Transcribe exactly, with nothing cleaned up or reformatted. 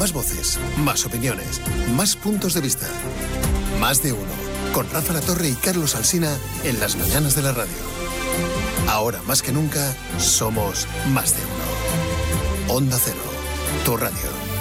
Más voces, más opiniones, más puntos de vista. Más de uno. Con Rafa La Torre y Carlos Alsina en las mañanas de la radio. Ahora más que nunca, somos más de uno. Onda Cero, tu radio.